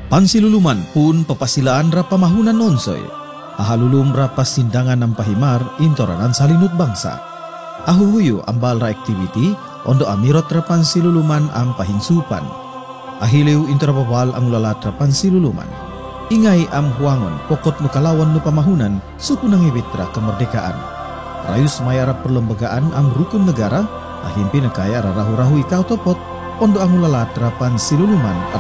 Pansiluluman pun papasilaan ra pamahunan nonsoy. Ahalulum ra pasindangan ng pahimar intoranan salinut bangsa. Ahuhuyo ambal ra activity ondo amirot ra pansiluluman ang pahingsupan. Ahiliw intorababal ang ulalat ra pansiluluman. Ingay am huangon pokot no kalawan no pamahunan suku nang ibitra kemerdekaan. Rayus mayarap perlembagaan am rukun negara ahimpi nakaya rarahu-rahu ikaw topot ondo ang ulalat ra pansiluluman